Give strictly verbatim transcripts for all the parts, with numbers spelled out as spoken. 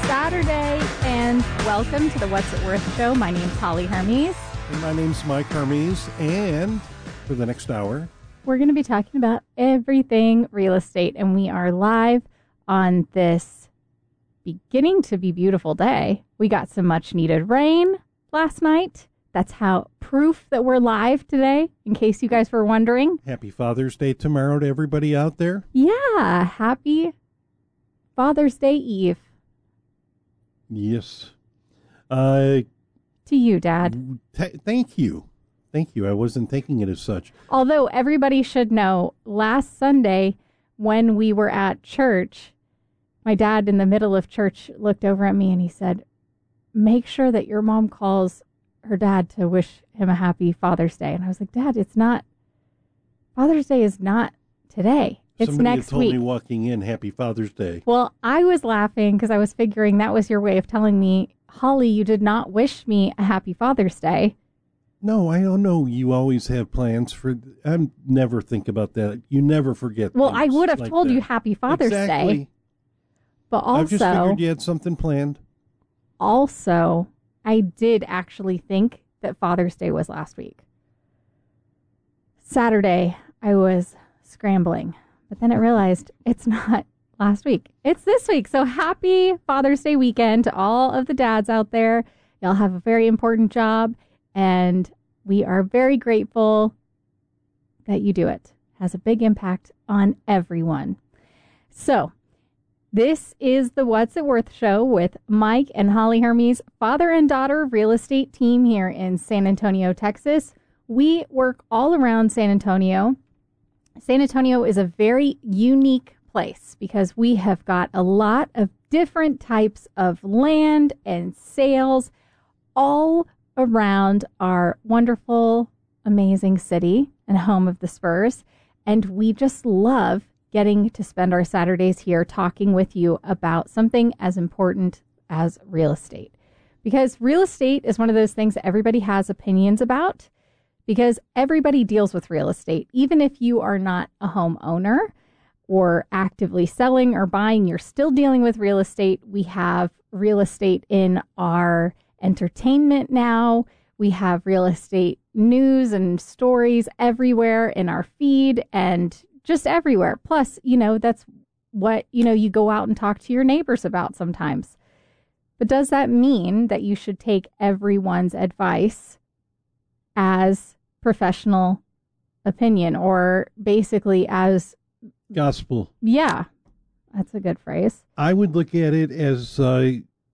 Saturday, and welcome to the What's It Worth show. My name's Holly Hermes. And my name's Mike Hermes, and for the next hour, we're going to be talking about everything real estate, and we are live on this beginning to be beautiful day. We got some much needed rain last night. That's how proof that we're live today, in case you guys were wondering. Happy Father's Day tomorrow to everybody out there. Yeah, happy Father's Day Eve. Yes. Uh, to you, Dad. T- thank you. Thank you. I wasn't thinking it as such. Although everybody should know, last Sunday when we were at church, my dad in the middle of church looked over at me and he said, make sure that your mom calls her dad to wish him a happy Father's Day. And I was like, Dad, it's not, Father's Day is not today. It's Somebody next had told week. me walking in, Happy Father's Day. Well, I was laughing because I was figuring that was your way of telling me, Holly, you did not wish me a happy Father's Day. No, I don't know. You always have plans for, I never think about that. You never forget. Well, I would have like told that. you happy Father's exactly. Day. But also, I just figured you had something planned. Also, I did actually think that Father's Day was last week. Saturday, I was scrambling, but then I realized it's not last week. It's this week. So happy Father's Day weekend to all of the dads out there. Y'all have a very important job, and we are very grateful that you do it. It has a big impact on everyone. So, this is the What's It Worth show with Mike and Holly Hermes, father and daughter real estate team here in San Antonio, Texas. We work all around San Antonio. San Antonio is a very unique place because we have got a lot of different types of land and sales all around our wonderful, amazing city and home of the Spurs. And we just love getting to spend our Saturdays here talking with you about something as important as real estate. Because real estate is one of those things that everybody has opinions about, because everybody deals with real estate. Even if you are not a homeowner or actively selling or buying, you're still dealing with real estate. We have real estate in our entertainment now. We have real estate news and stories everywhere in our feed and just everywhere. Plus, you know, that's what, you know, you go out and talk to your neighbors about sometimes. But does that mean that you should take everyone's advice as professional opinion, or basically as gospel? Yeah, that's a good phrase. I would look at it as uh,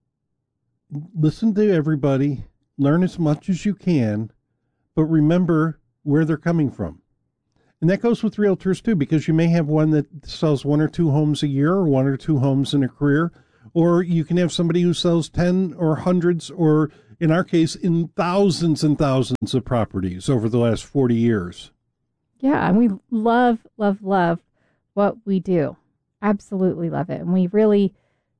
listen to everybody, learn as much as you can, but remember where they're coming from. And that goes with realtors, too, because you may have one that sells one or two homes a year or one or two homes in a career, or you can have somebody who sells ten or hundreds or, in our case, in thousands and thousands of properties over the last forty years. Yeah, and we love, love, love what we do. Absolutely love it. And we really,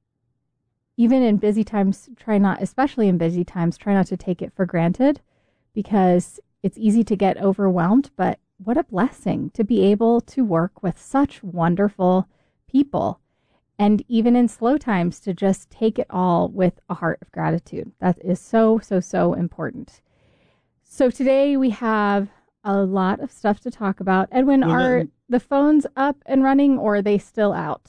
even in busy times, try not, especially in busy times, try not to take it for granted, because it's easy to get overwhelmed, but what a blessing to be able to work with such wonderful people. And even in slow times, to just take it all with a heart of gratitude. That is so, so, so important. So today we have a lot of stuff to talk about. Edwin, well, are that... the phones up and running, or are they still out?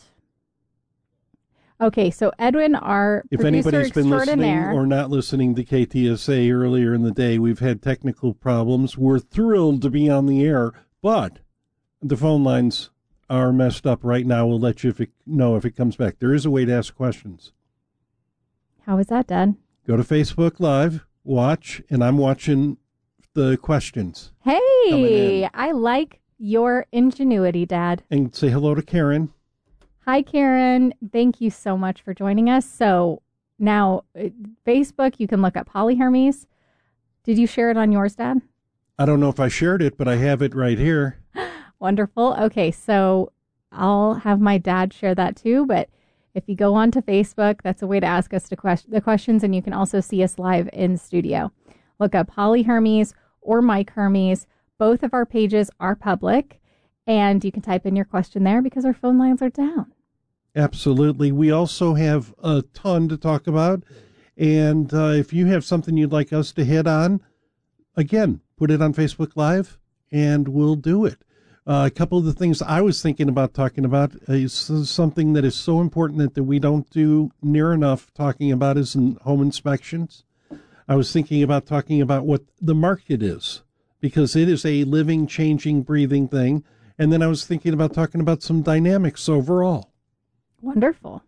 Okay, so Edwin, our if producer anybody's been listening extraordinaire, or not listening to K T S A earlier in the day, we've had technical problems. We're thrilled to be on the air, but the phone lines are messed up right now. We'll let you if it, know if it comes back. There is a way to ask questions. How is that done? Go to Facebook Live, watch, and I'm watching the questions. Hey, I like your ingenuity, Dad. And say hello to Karen. Hi, Karen. Thank you so much for joining us. So now, Facebook, you can look up Holly Hermes. Did you share it on yours, Dad? I don't know if I shared it, but I have it right here. Wonderful. Okay, so I'll have my dad share that too. But if you go onto Facebook, that's a way to ask us to que- the questions, and you can also see us live in studio. Look up Holly Hermes or Mike Hermes. Both of our pages are public, and you can type in your question there because our phone lines are down. Absolutely. We also have a ton to talk about. And uh, if you have something you'd like us to hit on, again, put it on Facebook Live and we'll do it. Uh, a couple of the things I was thinking about talking about is something that is so important that, that we don't do near enough talking about is in home inspections. I was thinking about talking about what the market is, because it is a living, changing, breathing thing. And then I was thinking about talking about some dynamics overall. Wonderful.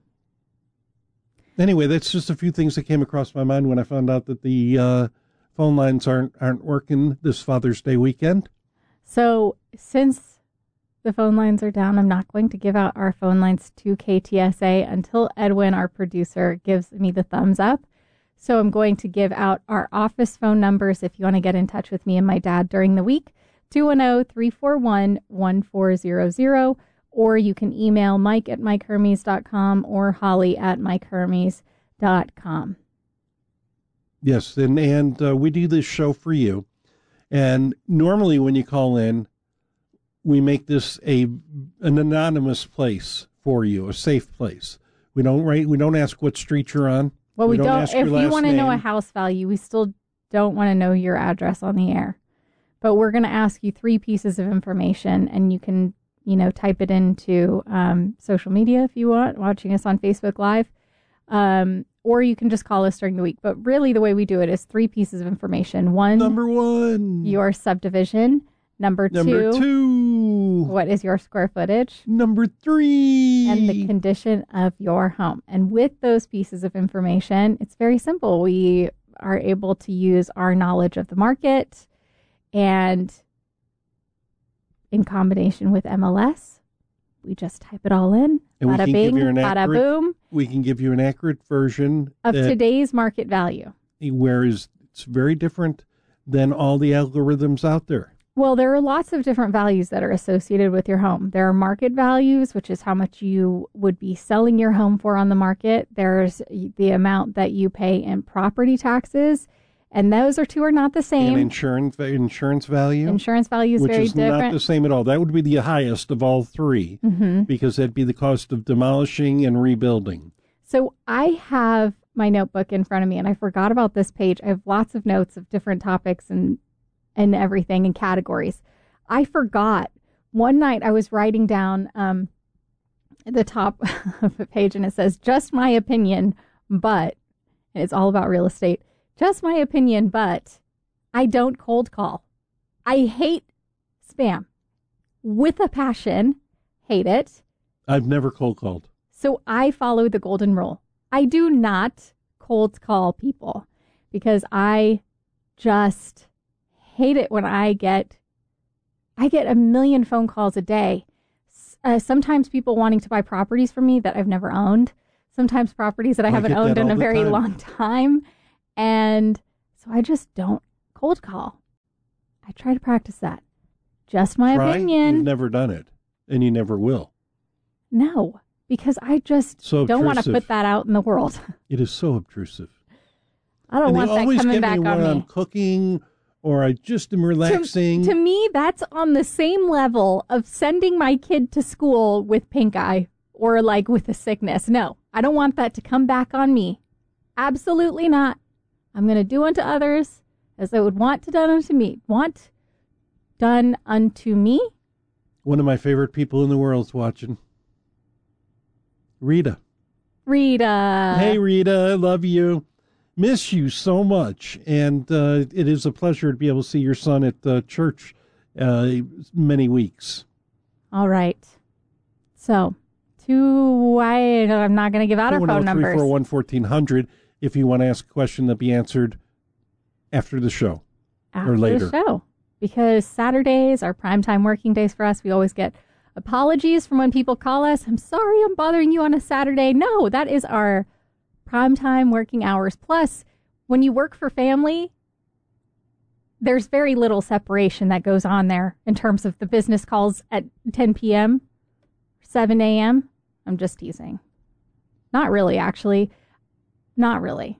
Anyway, that's just a few things that came across my mind when I found out that the uh, phone lines aren't aren't working this Father's Day weekend. So since the phone lines are down, I'm not going to give out our phone lines to K T S A until Edwin, our producer, gives me the thumbs up. So I'm going to give out our office phone numbers if you want to get in touch with me and my dad during the week, two one zero, three four one, one four zero zero, or you can email Mike at mike hermes dot com or Holly at mike hermes dot com. Yes, and, and uh, we do this show for you. And normally when you call in, we make this a an anonymous place for you, a safe place. We don't write, we don't ask what street you're on. Well, we, we don't, don't if you want to know a name. house value, we still don't want to know your address on the air. But we're going to ask you three pieces of information, and you can, you know, type it into um, social media if you want, watching us on Facebook Live. Um, or you can just call us during the week. But really the way we do it is three pieces of information. One, number one, your subdivision. Number two, number two, what is your square footage? Number three, and the condition of your home. And with those pieces of information, it's very simple. We are able to use our knowledge of the market, and in combination with M L S, we just type it all in. And bada we can bing, give you an bada accurate, boom. We can give you an accurate version of today's market value. Whereas it's very different than all the algorithms out there. Well, there are lots of different values that are associated with your home. There are market values, which is how much you would be selling your home for on the market. There's the amount that you pay in property taxes. And those are two are not the same. And insurance insurance value. Insurance value is which very is different. Not the same at all. That would be the highest of all three, mm-hmm. because that'd be the cost of demolishing and rebuilding. So I have my notebook in front of me, and I forgot about this page. I have lots of notes of different topics and and everything and categories. I forgot. One night I was writing down um, the top of the page, and it says, just my opinion, but, and it's all about real estate. Just my opinion, but I don't cold call. I hate spam with a passion. Hate it. I've never cold called. So I follow the golden rule. I do not cold call people because I just hate it when I get, I get a million phone calls a day. Uh, sometimes people wanting to buy properties from me that I've never owned. Sometimes properties that I, I haven't owned in a very time. long time. And so I just don't cold call. I try to practice that. Just my Try? opinion. You've never done it, and you never will. No, because I just so don't want to put that out in the world. It is so obtrusive. I don't and want that coming back me on me. I'm cooking, or I just am relaxing. To, to me, that's on the same level of sending my kid to school with pink eye or like with a sickness. No, I don't want that to come back on me. Absolutely not. I'm going to do unto others as I would want to done unto me. Want done unto me. One of my favorite people in the world is watching. Rita. Rita. Hey, Rita. I love you. Miss you so much. And uh, it is a pleasure to be able to see your son at uh, church uh, many weeks. All right. So, two, I, I'm not going to give out our phone numbers. three four one, fourteen hundred if you want to ask a question that'll be answered after the show after or later. the show. Because Saturdays are primetime working days for us. We always get apologies from when people call us. I'm sorry I'm bothering you on a Saturday. No, that is our primetime working hours. Plus, when you work for family, there's very little separation that goes on there in terms of the business calls at ten p.m., seven a.m. I'm just teasing. Not really, actually. Not really.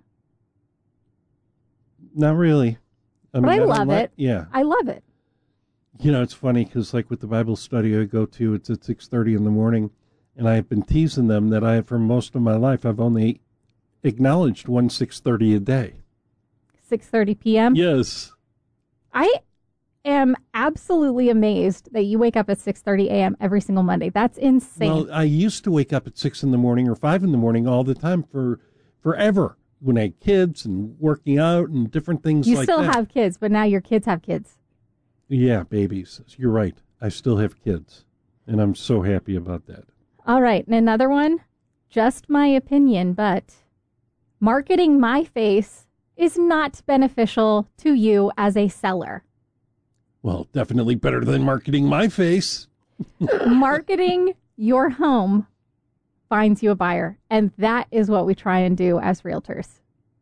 Not really. I but mean, I I love like, it. Yeah. I love it. You know, it's funny because like with the Bible study I go to, it's at six thirty in the morning. And I've been teasing them that I, for most of my life, I've only acknowledged one six thirty a day. six thirty p.m.? Yes. I am absolutely amazed that you wake up at six thirty a.m. every single Monday. That's insane. Well, I used to wake up at six in the morning or five in the morning all the time for forever when I had kids and working out and different things you like still that. have kids, but now your kids have kids. Yeah, babies. You're right. I still have kids, and I'm so happy about that. All right, and another one, just my opinion, but marketing my face is not beneficial to you as a seller. Well, definitely better than marketing my face. Marketing your home finds you a buyer, and that is what we try and do as realtors.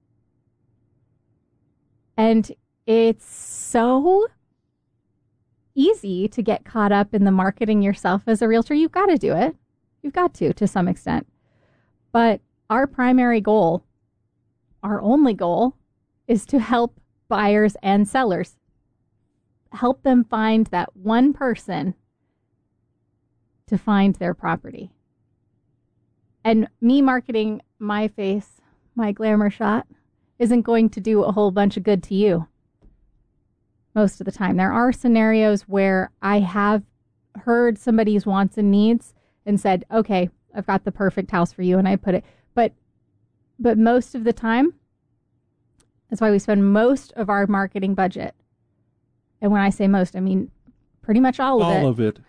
And it's so easy to get caught up in the marketing yourself as a realtor. You've got to do it. You've got to, to some extent. But our primary goal, our only goal, is to help buyers and sellers. Help them find that one person to find their property. And me marketing my face, my glamour shot, isn't going to do a whole bunch of good to you most of the time. There are scenarios where I have heard somebody's wants and needs and said, okay, I've got the perfect house for you, and I put it. But but most of the time, that's why we spend most of our marketing budget. And when I say most, I mean pretty much all of all it. All of it.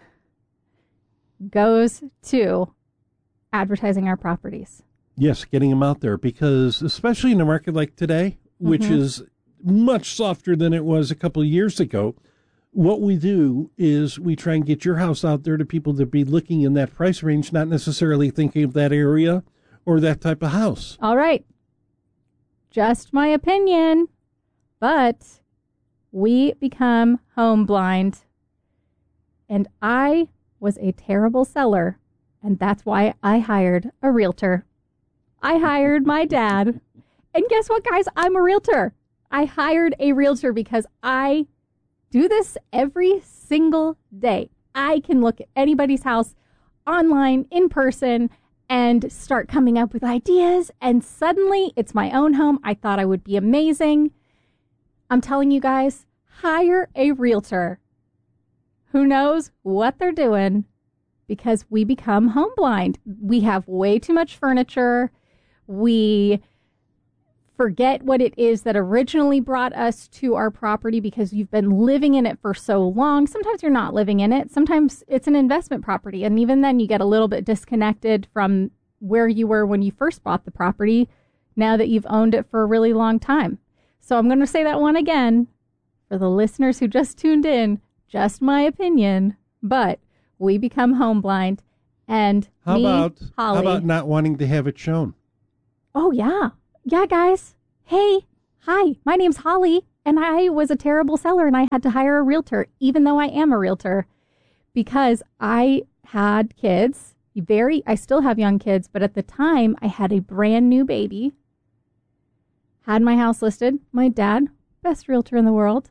Goes to advertising our properties. Yes, getting them out there, because especially in a market like today, which mm-hmm. is much softer than it was a couple of years ago, what we do is we try and get your house out there to people that be looking in that price range, not necessarily thinking of that area or that type of house. All right. Just my opinion, but we become home blind, and I was a terrible seller, and that's why I hired a realtor. I hired my dad, and guess what, guys? I'm a realtor. I hired a realtor because I do this every single day. I can look at anybody's house online, in person, and start coming up with ideas, and suddenly it's my own home. I thought I would be amazing. I'm telling you guys, hire a realtor who knows what they're doing, because we become home blind. We have way too much furniture. We forget what it is that originally brought us to our property because you've been living in it for so long. Sometimes you're not living in it. Sometimes it's an investment property. And even then you get a little bit disconnected from where you were when you first bought the property, now that you've owned it for a really long time. So I'm going to say that one again for the listeners who just tuned in. Just my opinion, but we become home blind. And how me, about Holly, how about not wanting to have it shown? Oh, yeah. Yeah, guys. Hey, hi, my name's Holly, and I was a terrible seller, and I had to hire a realtor, even though I am a realtor, because I had kids. Very, I still have young kids, but at the time, I had a brand new baby, had my house listed. My dad, best realtor in the world,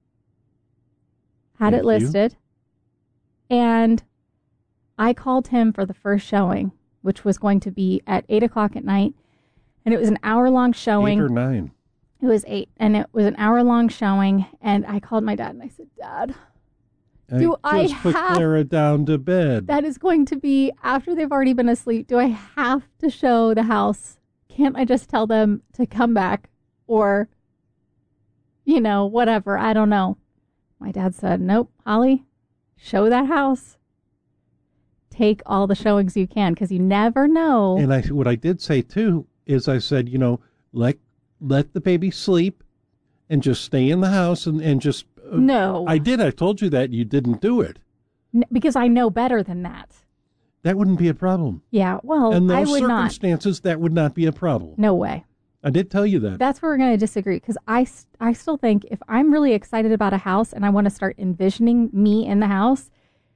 had Thank it listed, you. And I called him for the first showing, which was going to be at eight o'clock at night. And it was an hour-long showing. Eight or nine? It was eight. And it was an hour-long showing. And I called my dad and I said, Dad, do I, just put have... Clara down to bed. That is going to be after they've already been asleep. Do I have to show the house? Can't I just tell them to come back? Or, you know, whatever. I don't know. My dad said, nope, Holly, show that house. Take all the showings you can, because you never know. And I, what I did say, too, is I said, you know, let let the baby sleep and just stay in the house and, and just... Uh, no. I did. I told you that. You didn't do it. N- because I know better than that. That wouldn't be a problem. Yeah, well, in those I would circumstances, not. That would not be a problem. No way. I did tell you that. That's where we're going to disagree, because I, I still think if I'm really excited about a house and I want to start envisioning me in the house,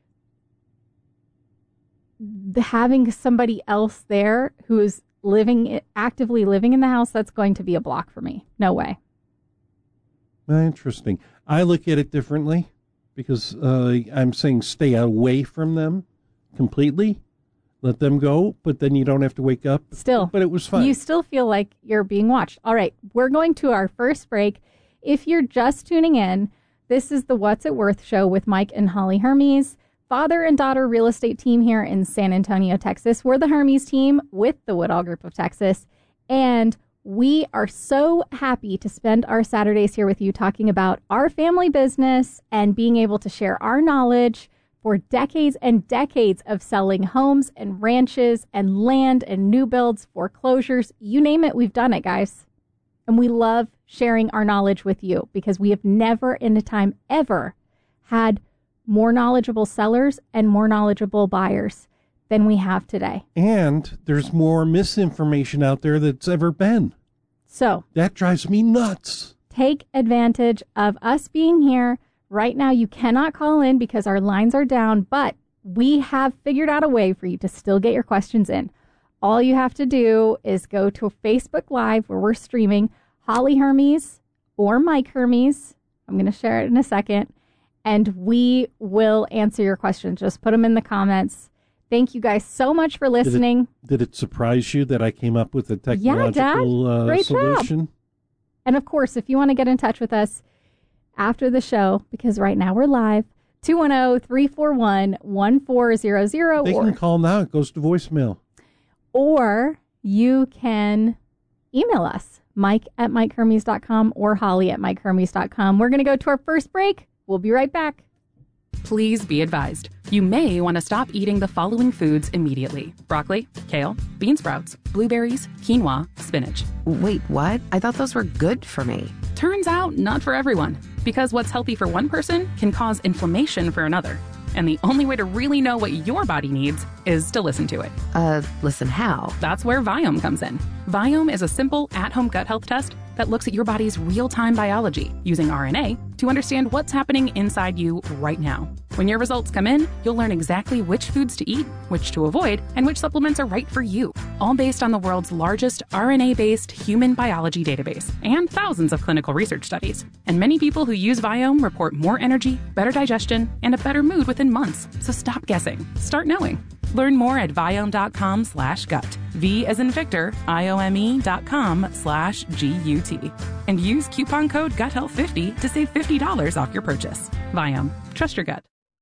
the, having somebody else there who is living, actively living in the house, that's going to be a block for me. No way. Interesting. I look at it differently, because uh, I'm saying stay away from them completely. let them go, but then you don't have to wake up. Still. But it was fun. You still feel like you're being watched. All right, we're going to our first break. If you're just tuning in, this is the What's It Worth show with Mike and Holly Hermes, father and daughter real estate team here in San Antonio, Texas. We're the Hermes team with the Woodall Group of Texas, and we are so happy to spend our Saturdays here with you talking about our family business and being able to share our knowledge for decades and decades of selling homes and ranches and land and new builds, foreclosures, you name it, we've done it, guys. And we love sharing our knowledge with you because we have never in a time ever had more knowledgeable sellers and more knowledgeable buyers than we have today. And there's more misinformation out there that's ever been. So that drives me nuts. Take advantage of us being here. Right now, you cannot call in because our lines are down, but we have figured out a way for you to still get your questions in. All you have to do is go to Facebook Live where we're streaming Holly Hermes or Mike Hermes. I'm going to share it in a second, and we will answer your questions. Just put them in the comments. Thank you guys so much for listening. Did it, did it surprise you that I came up with a technological yeah, Dad. Great uh, solution? Job. And of course, if you want to get in touch with us after the show, because right now we're live, two one zero, three four one, one four zero zero. They or, can call now. It goes to voicemail. Or you can email us, Mike at Mike Hermes dot com or Holly at Mike Hermes dot com. We're going to go to our first break. We'll be right back. Please be advised, you may want to stop eating the following foods immediately. Broccoli, kale, bean sprouts, blueberries, quinoa, spinach. Wait, what? I thought those were good for me. Turns out, not for everyone. Because what's healthy for one person can cause inflammation for another. And the only way to really know what your body needs is to listen to it. Uh, listen how? That's where Viome comes in. Viome is a simple at-home gut health test that looks at your body's real-time biology using R N A to understand what's happening inside you right now. When your results come in, you'll learn exactly which foods to eat, which to avoid, and which supplements are right for you. All based on the world's largest R N A-based human biology database and thousands of clinical research studies. And many people who use Viome report more energy, better digestion, and a better mood within months. So stop guessing. Start knowing. Learn more at Viome.com slash gut. V as in Victor, I-O-M-E dot com slash G-U-T. And use coupon code gut health fifty to save fifty dollars off your purchase. Viome. Trust your gut.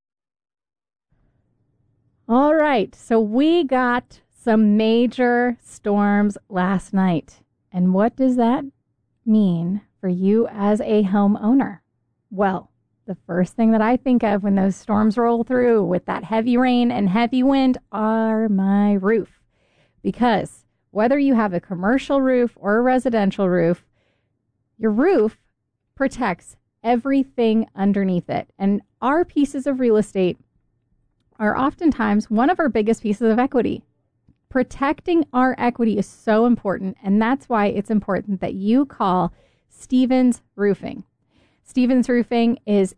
All right. So we got some major storms last night. And what does that mean for you as a homeowner? Well, the first thing that I think of when those storms roll through with that heavy rain and heavy wind are my roof. Because whether you have a commercial roof or a residential roof, your roof protects everything underneath it. And our pieces of real estate are oftentimes one of our biggest pieces of equity. Protecting our equity is so important, and that's why it's important that you call Stevens Roofing. Stevens Roofing is